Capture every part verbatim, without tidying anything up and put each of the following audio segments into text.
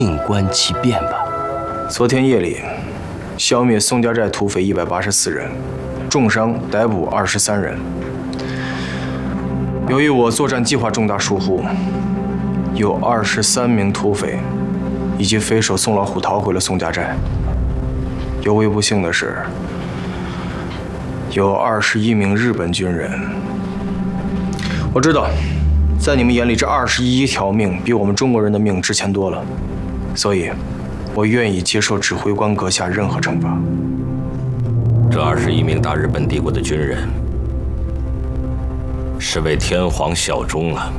静观其变吧。 昨天夜里，消灭宋家寨土匪一百八十四人，重伤逮捕二十三人。由于我作战计划重大疏忽，有二十三名土匪以及匪首宋老虎逃回了宋家寨。尤为不幸的是，有二十一名日本军人。我知道，在你们眼里，这二十一条命比我们中国人的命值钱多了，所以，我愿意接受指挥官阁下任何惩罚。 这二十一名大日本帝国的军人，是为天皇效忠了。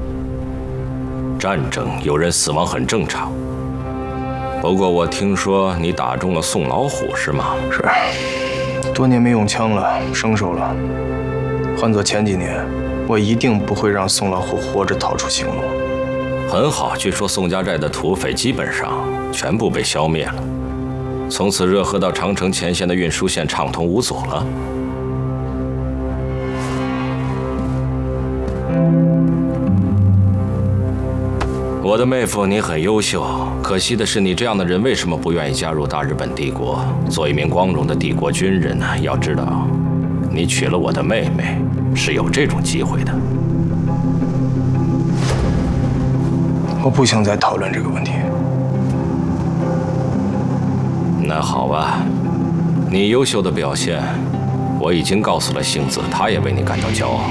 战争有人死亡很正常。不过我听说你打中了宋老虎，是吗？ 是，多年没用枪了，生疏了。换做前几年，我一定不会让宋老虎活着逃出刑路。 很好，据说宋家寨的土匪基本上全部被消灭了，从此热河到长城前线的运输线畅通无阻了。我的妹夫，你很优秀，可惜的是，你这样的人为什么不愿意加入大日本帝国，做一名光荣的帝国军人呢？要知道，你娶了我的妹妹，是有这种机会的。 我不想再讨论这个问题。 那好吧，你优秀的表现，我已经告诉了星子，他也为你感到骄傲。